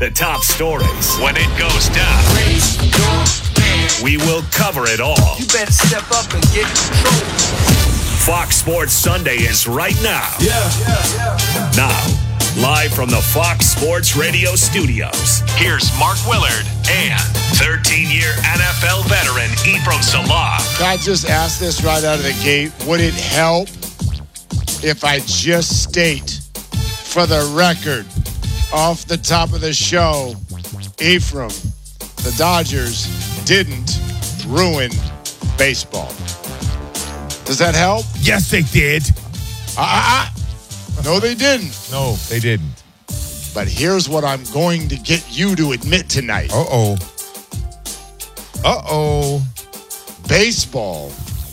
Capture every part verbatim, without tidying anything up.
The top stories. When it goes down, we will cover it all. You better step up and get in control. Fox Sports Sunday is right now. Yeah, yeah, yeah. Now, live from the Fox Sports Radio studios, here's Mark Willard and thirteen-year N F L veteran Ephraim Salah. Can I just ask this right out of the gate? Would it help if I just state, for the record, off the top of the show, Ephraim, the Dodgers didn't ruin baseball? Does that help? Yes, they did. Uh, no, they didn't. No, they didn't. But here's what I'm going to get you to admit tonight. Uh-oh. Uh-oh. Baseball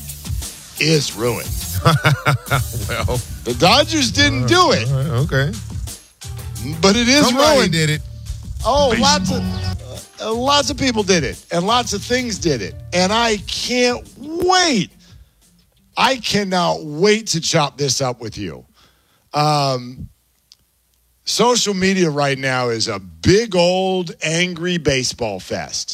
is ruined. Well. The Dodgers didn't uh, do it. Uh, okay. But it is Somebody ruined. did it. Oh, Baseball. lots of uh, lots of people did it. And lots of things did it. And I can't wait. I cannot wait to chop this up with you. Um, social media right now is a big old angry baseball fest.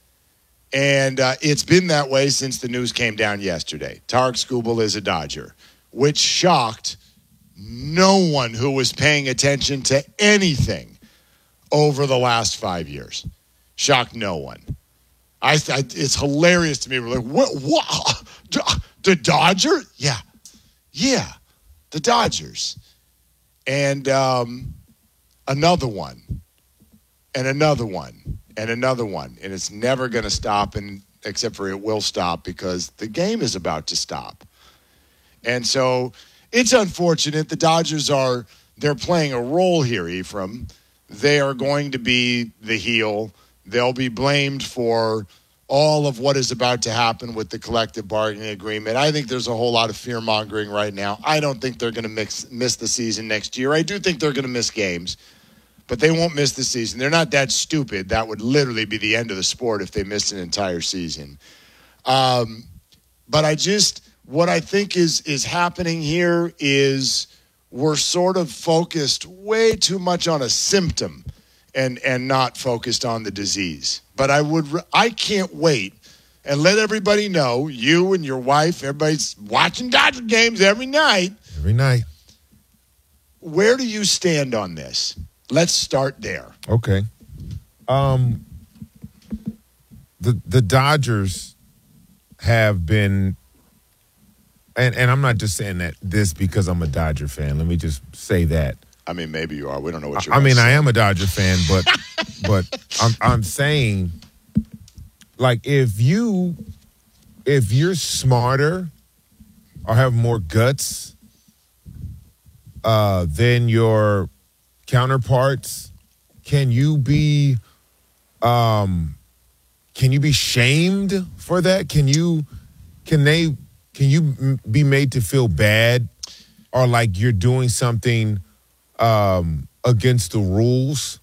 And uh, it's been that way since the news came down yesterday. Tarek Skubal is a Dodger, which shocked no one who was paying attention to anything over the last five years. Shocked no one. I, I it's hilarious to me. We're like, what? What? The Dodgers? Yeah. Yeah. The Dodgers. And um, another one. And another one. And another one. And it's never going to stop, and except for it will stop because the game is about to stop. And so it's unfortunate. The Dodgers are, they're playing a role here, Ephraim. They are going to be the heel. They'll be blamed for all of what is about to happen with the collective bargaining agreement. I think there's a whole lot of fear-mongering right now. I don't think they're going to mix, miss the season next year. I do think they're going to miss games, but they won't miss the season. They're not that stupid. That would literally be the end of the sport if they missed an entire season. Um, but I just, what I think is is happening here is we're sort of focused way too much on a symptom and and not focused on the disease. But I would, I can't wait and let everybody know, you and your wife, everybody's watching Dodger games every night. Every night. Where do you stand on this? Let's start there. Okay. Um, the the Dodgers have been, and, and I'm not just saying that this because I'm a Dodger fan. Let me just say that. I mean, maybe you are. We don't know what you're I mean, say. I am a Dodger fan, but but I'm I'm saying, like, if you if you're smarter or have more guts uh, than your counterparts, can you be um can you be shamed for that? Can you can they can you be made to feel bad or like you're doing something um against the rules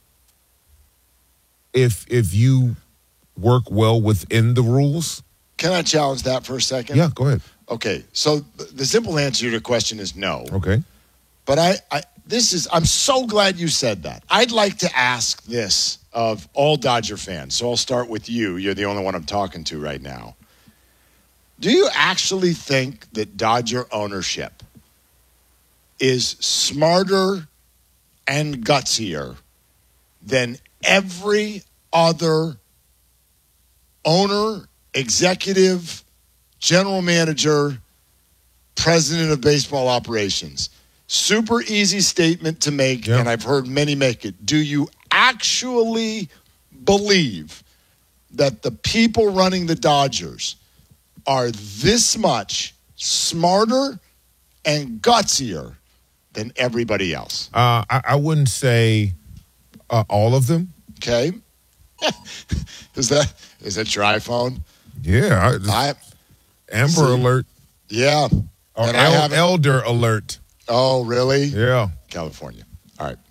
if if you work well within the rules? Can I challenge that for a second? Yeah, go ahead. Okay, so the simple answer to your question is no. Okay. But I, I this is I'm so glad you said that. I'd like to ask this of all Dodger fans. So I'll start with you. You're the only one I'm talking to right now. Do you actually think that Dodger ownership is smarter and gutsier than every other owner, executive, general manager, president of baseball operations? Super easy statement to make, yep. And I've heard many make it. Do you actually believe that the people running the Dodgers are this much smarter and gutsier than everybody else? Uh, I, I wouldn't say uh, all of them. Okay. is that is that your iPhone? Yeah. I, I, Amber see, Alert. Yeah. Or and El, I haven't, Elder Alert. Oh, really? Yeah. California. All right.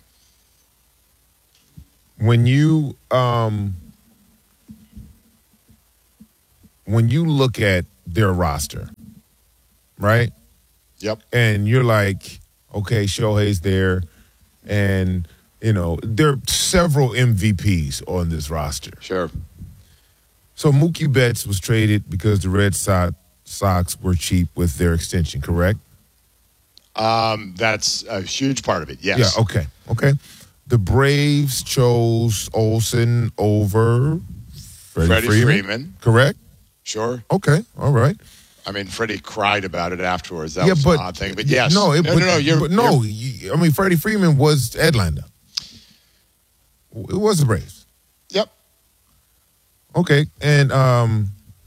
When you um, when you look at their roster, right? Yep. And you're like, okay, Shohei's there, and You know, there are several M V Ps on this roster. Sure. So Mookie Betts was traded because the Red Sox, Sox were cheap with their extension, correct? Um, that's a huge part of it, yes. Yeah, okay, okay. The Braves chose Olsen over Freddie, Freddie Freeman, Freeman. correct? Sure. Okay, all right. I mean, Freddie cried about it afterwards. That yeah, was but, an odd thing. But yes. No, it, no, but, no, no. You're, but no you're, you- I mean, Freddie Freeman was Edlander. It was the Braves. Yep. Okay, and um,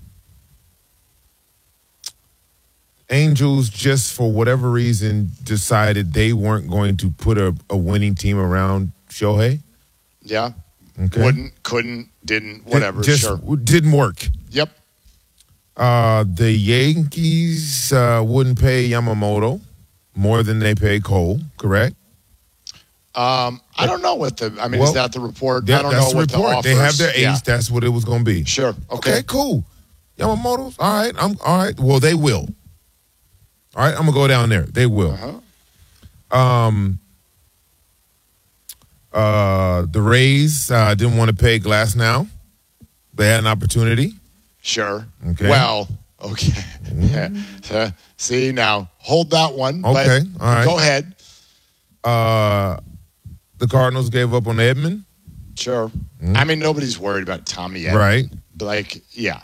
Angels, just for whatever reason, decided they weren't going to put a, a winning team around Shohei. Yeah. Okay. Wouldn't, couldn't, didn't, whatever. Just sure. didn't work. Yep. Uh, the Yankees uh, wouldn't pay Yamamoto more than they pay Cole, correct? Um, I don't know what the. I mean, Well, is that the report? That- I don't that's know the what report. the offers. They have their ace. Yeah. That's what it was going to be. Sure. Okay. Okay, cool. Yamamoto's all right. I'm all right. Well, they will. All right, I'm gonna go down there. They will. Uh-huh. Um. Uh, the Rays uh, didn't want to pay Glass now. They had an opportunity. Sure. Okay. Well. Okay. Uh, see now, hold that one. Okay, but all right. Go ahead. Uh, the Cardinals gave up on Edman. Sure. I mean, nobody's worried about Tommy yet. Right. But like, yeah.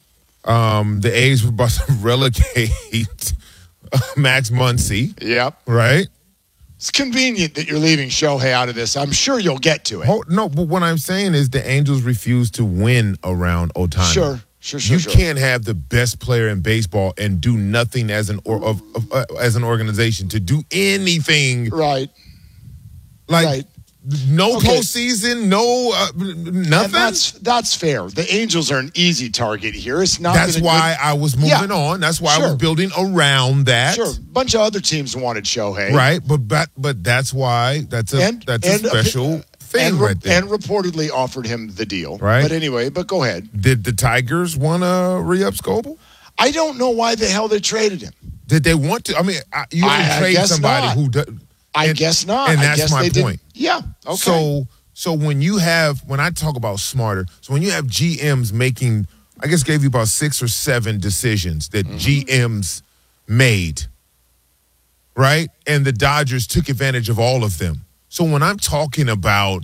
Um, the A's were about to relegate Max Muncy. Yep. Right. It's convenient that you're leaving Shohei out of this. I'm sure you'll get to it. Oh, no, but what I'm saying is the Angels refuse to win around Otani. Sure. Sure. Sure. You sure. can't have the best player in baseball and do nothing as an or of, of uh, as an organization to do anything Right. like Right. no Okay. postseason, no uh, nothing. And that's that's fair. The Angels are an easy target here. It's not. That's been a why good- I was moving Yeah. on. That's why I Sure. was building around that. Sure. A bunch of other teams wanted Shohei. Right, but but but that's why that's a And- that's and- a special thing and, re- right there. and reportedly offered him the deal. Right. But anyway, but go ahead. Did the Tigers want to re-up Scoble? I don't know why the hell they traded him. Did they want to? I mean, I- you I- don't I trade guess somebody not. who does. I and- guess not. And I that's guess my they didn't- point. Yeah. Okay. So so when you have when I talk about smarter, so when you have G Ms making, I guess gave you about six or seven decisions that Mm-hmm. G Ms made, right? And the Dodgers took advantage of all of them. So when I'm talking about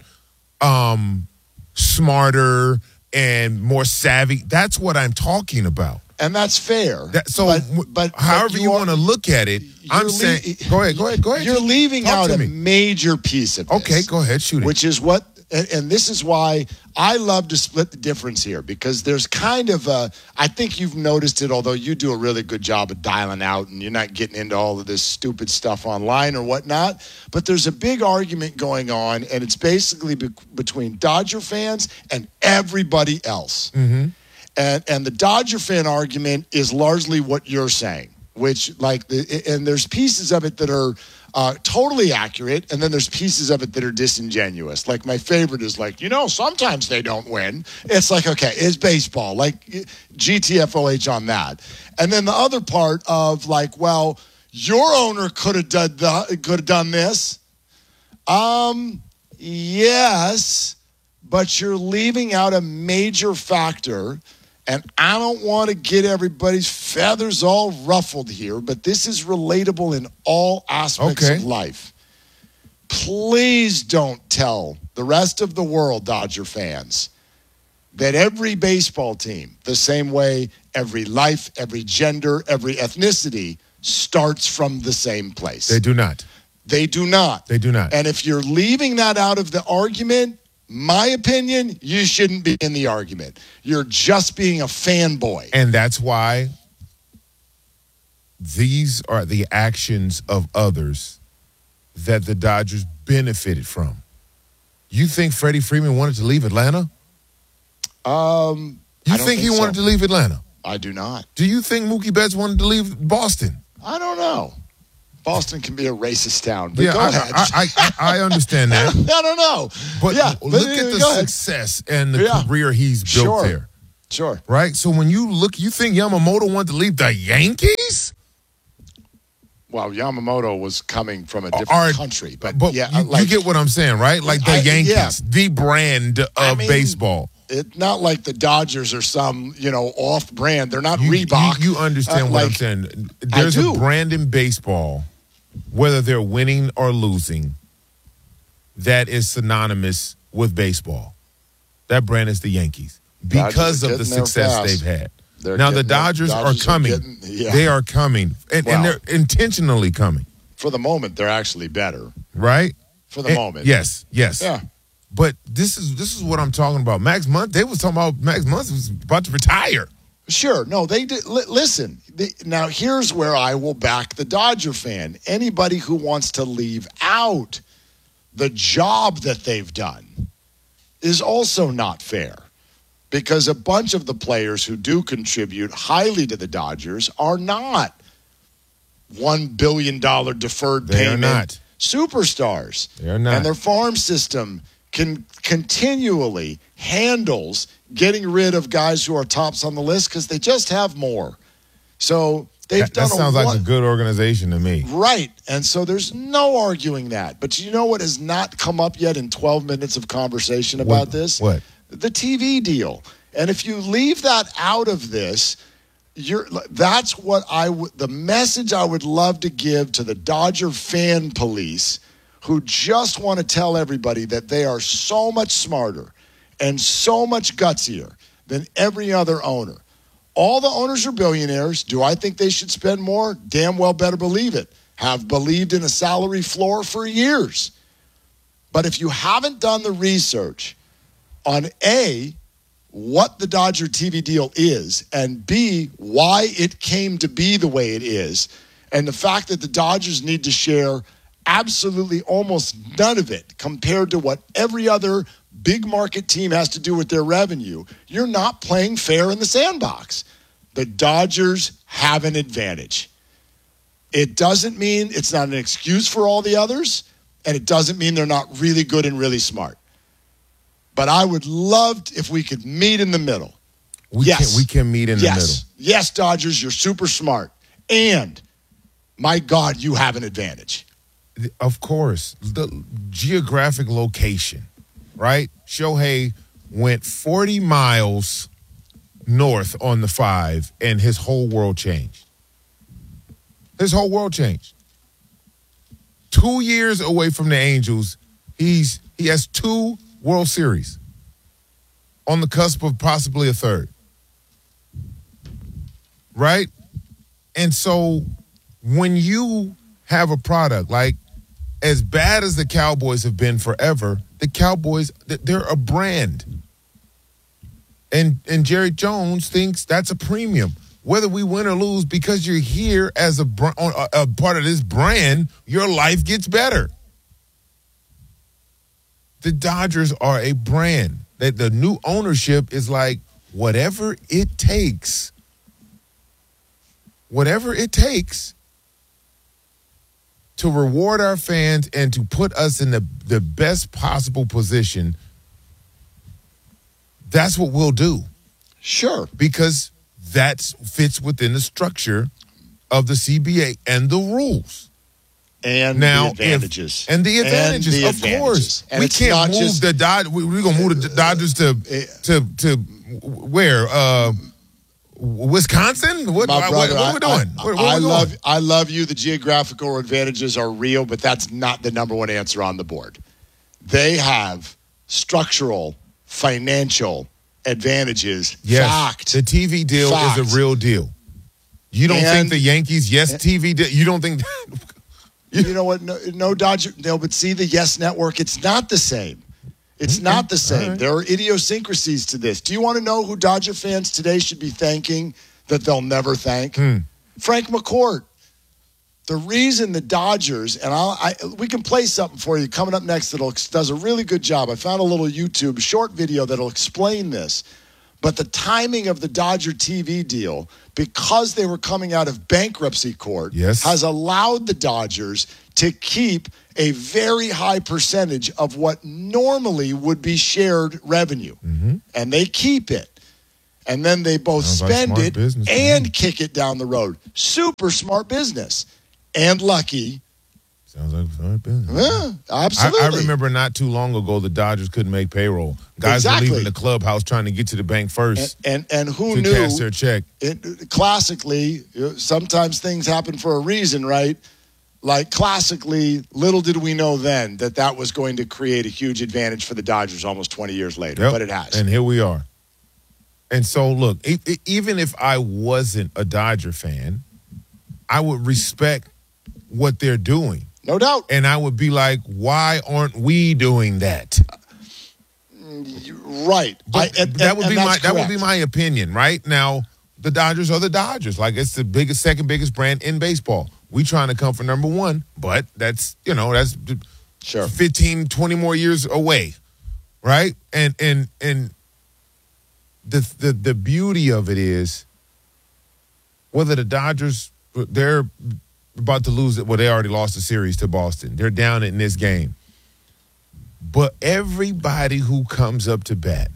um, smarter and more savvy, that's what I'm talking about. and that's fair. That, so, but, w- but however but you, are- want to look at it, I'm you're saying, lea- go ahead, go ahead, go ahead. You're leaving Talk out to a me. major piece of this. Okay, go ahead, shoot it. Which is what, and, and this is why I love to split the difference here, because there's kind of a, I think you've noticed it, although you do a really good job of dialing out and you're not getting into all of this stupid stuff online or whatnot, but there's a big argument going on, and it's basically be- between Dodger fans and everybody else. Mm-hmm. And and the Dodger fan argument is largely what you're saying, which like the and there's pieces of it that are uh, totally accurate, and then there's pieces of it that are disingenuous. Like my favorite is like, you know, sometimes they don't win. It's like, okay, it's baseball. Like G T F O H on that. And then the other part of like, well, your owner could have done the, could have done this. Um, yes, but you're leaving out a major factor. And I don't want to get everybody's feathers all ruffled here, but this is relatable in all aspects Okay. of life. Please don't tell the rest of the world, Dodger fans, that every baseball team, the same way every life, every gender, every ethnicity, starts from the same place. They do not. They do not. They do not. And if you're leaving that out of the argument, my opinion, you shouldn't be in the argument. You're just being a fanboy. And that's why these are the actions of others that the Dodgers benefited from. You think Freddie Freeman wanted to leave Atlanta? Um, You I don't think, he so. wanted to leave Atlanta? I do not. Do you think Mookie Betts wanted to leave Boston? I don't know. Boston can be a racist town, but yeah, go I, ahead. I, I, I, I understand that. I don't know. But yeah, look but, at uh, the go ahead. success and the Yeah. career he's built Sure. there. Sure. Right? So when you look, you think Yamamoto wanted to leave the Yankees? Well, Yamamoto was coming from a different Are- country, but, But yeah, you, like, you get what I'm saying, right? Like the I- Yankees, yeah. the brand of I mean, baseball. It's not like the Dodgers are some, you know, off-brand. They're not You, Reebok. you, you understand Uh, what like, I'm saying? I There's a do. brand in baseball, whether they're winning or losing, that is synonymous with baseball. That brand is the Yankees because Dodgers are of the getting there success fast. they've had. They're now the getting there. Dodgers, Dodgers are coming. getting- yeah. They are coming, and, Well- and they're intentionally coming, For the moment, they're actually better. right? For the And- moment. yes, yes. Yeah. But this is this is what I'm talking about. Max Muncy, they was talking about Max Muncy was about to retire. Sure. No, they did. Li- listen, the, now here's where I will back the Dodger fan. Anybody who wants to leave out the job that they've done is also not fair, because a bunch of the players who do contribute highly to the Dodgers are not one billion dollars deferred They are payment not. superstars. They are not. And their farm system can continually handles getting rid of guys who are tops on the list because they just have more. So they've That, done that sounds a like one- a good organization to me. Right. And so there's no arguing that. But you know what has not come up yet in twelve minutes of conversation about What- this? what? The T V deal. And if you leave that out of this, you're that's what I would the message I would love to give to the Dodger fan police who just want to tell everybody that they are so much smarter and so much gutsier than every other owner. All the owners are billionaires. Do I think they should spend more? Damn well better believe it. Have believed in a salary floor for years. But if you haven't done the research on A, what the Dodger T V deal is, and B, why it came to be the way it is, and the fact that the Dodgers need to share absolutely almost none of it compared to what every other big market team has to do with their revenue, you're not playing fair in the sandbox. The Dodgers have an advantage. It doesn't mean it's not an excuse for all the others, and it doesn't mean they're not really good and really smart. But I would love if we could meet in the middle. We Yes. can we can meet in yes. the middle. Yes, Dodgers, you're super smart. And, my God, you have an advantage. Of course, the geographic location, right? Shohei went forty miles north on the five, and his whole world changed. His whole world changed. Two years away from the Angels, he's he has two World Series, on the cusp of possibly a third. Right? And so when you have a product like, as bad as the Cowboys have been forever, the Cowboys, they're a brand. And and Jerry Jones thinks that's a premium. Whether we win or lose, because you're here as a, br- a, a part of this brand, your life gets better. The Dodgers are a brand. That the new ownership is like, whatever it takes, whatever it takes to reward our fans and to put us in the, the best possible position, that's what we'll do. Sure. Because that fits within the structure of the C B A and the rules. And Now, the advantages. if- and the advantages, And the of advantages. course. And we it's can't not move just- the Dodgers. We're going to move the Dodgers to Eh, to to where? Uh, Wisconsin? What, My what, brother, what are we doing? I, Where- where I, are we going? love, I love you. The geographical advantages are real, but that's not the number one answer on the board. They have structural, financial advantages. Yes, Fact. the T V deal Fact. is a real deal. You don't think And- the Yankees, yes, T V deal? You don't think? You know what? No, no Dodger. No, but see the Yes Network. It's not the same. It's not the same. right. There are idiosyncrasies to this. Do you want to know who Dodger fans today should be thanking that they'll never thank? Hmm. Frank McCourt. The reason the Dodgers, and I'll, I, we can play something for you coming up next that does a really good job. I found a little YouTube short video that'll explain this. But the timing of the Dodger T V deal, because they were coming out of bankruptcy court, Yes. has allowed the Dodgers to keep a very high percentage of what normally would be shared revenue. Mm-hmm. And they keep it. And then they both Sounds like spend smart it business to and me. kick it down the road. Super smart business. and lucky. Sounds like smart business. Yeah, absolutely. I, I remember not too long ago the Dodgers couldn't make payroll. Guys Exactly. were leaving the clubhouse trying to get to the bank first And and, and who to knew? cash their check. It, classically, sometimes things happen for a reason, right? Like classically, little did we know then that that was going to create a huge advantage for the Dodgers almost twenty years later, Yep. but it has. And here we are. And so, look, e- e- even if I wasn't a Dodger fan, I would respect what they're doing. No doubt. And I would be like, why aren't we doing that? Right. I, and, that would and be my that's that would be correct. my opinion. Right now, the Dodgers are the Dodgers. Like, it's the biggest, second biggest brand in baseball. We trying to come for number one, but that's, you know, that's Sure. fifteen, twenty more years away, right? And and and the the the beauty of it is whether the Dodgers, they're about to lose it. Well, they already lost the series to Boston. They're down in this game. But everybody who comes up to bat,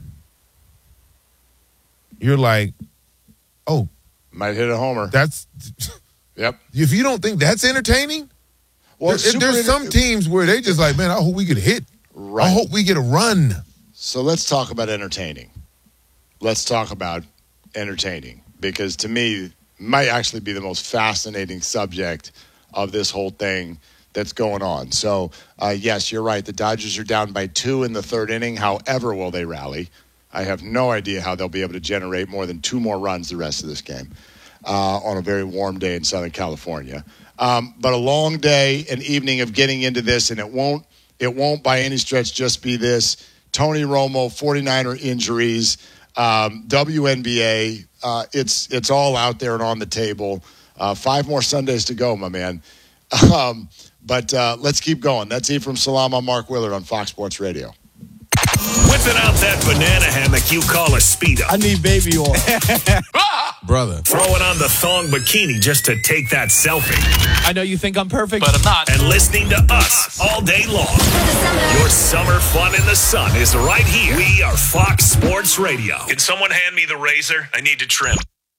you're like, oh, Might hit a homer. that's Yep. if you don't think that's entertaining, Well, there- super there's some enter- teams where they just like, man, I hope we get a hit. Right. I hope we get a run. So let's talk about entertaining. Let's talk about entertaining because to me, might actually be the most fascinating subject of this whole thing that's going on. So, uh, yes, you're right. The Dodgers are down by two in the third inning. However, will they rally? I have no idea how they'll be able to generate more than two more runs the rest of this game uh, on a very warm day in Southern California. Um, but a long day, an evening of getting into this, and it won't, it won't by any stretch just be this. Tony Romo, forty-niner injuries, um, W N B A. Uh, it's it's all out there and on the table. Uh, five more Sundays to go, my man. Um, but uh, let's keep going. That's Ephraim Salam. I'm Mark Willard on Fox Sports Radio. Whipping out that banana hammock you call a Speedo. I need baby oil. Brother. Throwing on the thong bikini just to take that selfie. I know you think I'm perfect, but I'm not. And listening to us all day long. Your summer fun in the sun is right here. We are Fox Sports Radio. Can someone hand me the razor? I need to trim.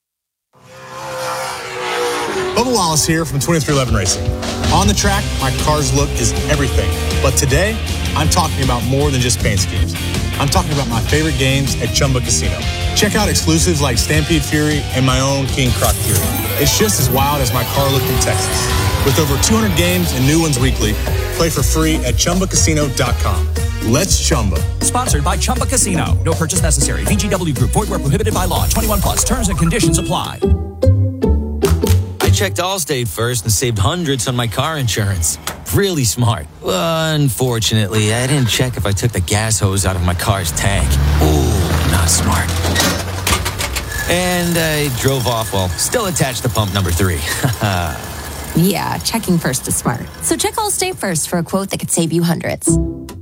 Bubba Wallace here from twenty-three eleven Racing. On the track, my car's look is everything. But today, I'm talking about more than just paint schemes. I'm talking about my favorite games at Chumba Casino. Check out exclusives like Stampede Fury and my own King Croc Fury. It's just as wild as my car look in Texas. With over two hundred games and new ones weekly, play for free at Chumba Casino dot com. Let's Chumba. Sponsored by Chumba Casino. No purchase necessary. V G W Group. Void where prohibited by law. twenty-one plus. Terms and conditions apply. I checked Allstate first and saved hundreds on my car insurance. Really smart. Unfortunately, I didn't check if I took the gas hose out of my car's tank. Ooh, not smart. And I drove off while still attached to pump number three. Yeah, checking first is smart. So check Allstate first for a quote that could save you hundreds.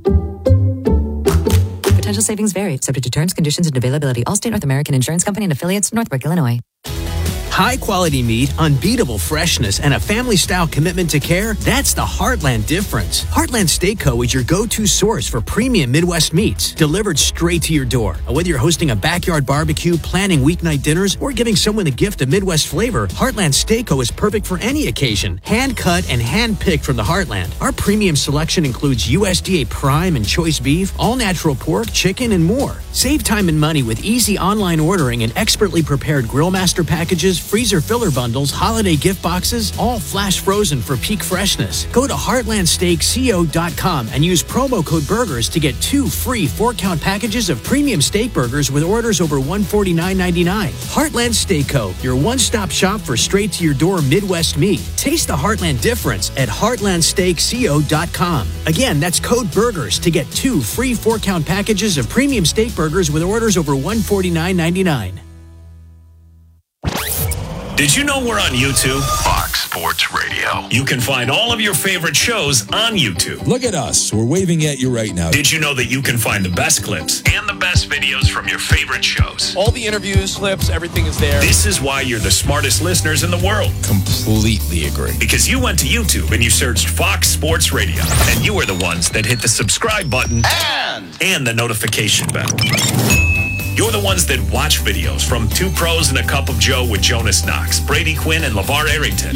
Potential savings vary, subject to terms, conditions, and availability. Allstate North American Insurance Company and affiliates, Northbrook, Illinois. High-quality meat, unbeatable freshness, and a family-style commitment to care, that's the Heartland difference. Heartland Steak Co. is your go-to source for premium Midwest meats, delivered straight to your door. Whether you're hosting a backyard barbecue, planning weeknight dinners, or giving someone a gift of Midwest flavor, Heartland Steak Co. is perfect for any occasion. Hand-cut and hand-picked from the Heartland. Our premium selection includes U S D A prime and choice beef, all-natural pork, chicken, and more. Save time and money with easy online ordering and expertly prepared Grillmaster packages, freezer filler bundles, holiday gift boxes, all flash frozen for peak freshness. Go to heartland steak co dot com and use promo code BURGERS to get two free four-count packages of premium steak burgers with orders over one hundred forty-nine ninety-nine. Heartland Steak Co., your one-stop shop for straight-to-your-door Midwest meat. Taste the Heartland difference at heartland steak co dot com. Again, that's code BURGERS to get two free four-count packages of premium steak burgers with orders over one hundred forty-nine ninety-nine. Did you know we're on YouTube? Fox Sports Radio. You can find all of your favorite shows on YouTube. Look at us. We're waving at you right now. Did you know that you can find the best clips and the best videos from your favorite shows? All the interviews, clips, everything is there. This is why you're the smartest listeners in the world. Completely agree. Because you went to YouTube and you searched Fox Sports Radio. And you are the ones that hit the subscribe button And, and the notification bell. You're the ones that watch videos from Two Pros and a Cup of Joe with Jonas Knox, Brady Quinn, and LeVar Arrington.